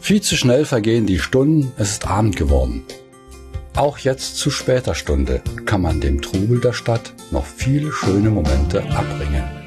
Viel zu schnell vergehen die Stunden, es ist Abend geworden. Auch jetzt zu später Stunde kann man dem Trubel der Stadt noch viele schöne Momente abringen.